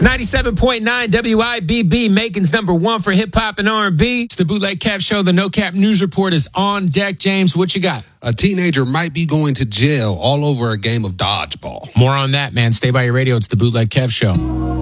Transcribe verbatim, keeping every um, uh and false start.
It's ninety-seven point nine W I B B, Macon's number one for hip hop and R and B. It's the Bootleg Kev Show. The No Cap News Report is on deck. James, what you got? A teenager might be going to jail all over a game of dodgeball. More on that, man. Stay by your radio. It's the Bootleg Kev Show.